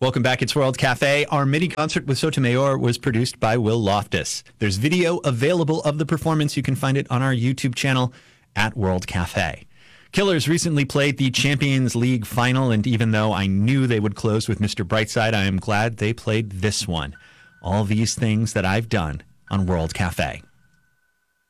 Welcome back. It's World Cafe. Our mini concert with Sotomayor was produced by Will Loftus. There's video available of the performance. You can find it on our YouTube channel at World Cafe. Killers recently played the Champions League final, and even though I knew they would close with Mr. Brightside, I am glad they played this one. All these things that I've done on World Cafe.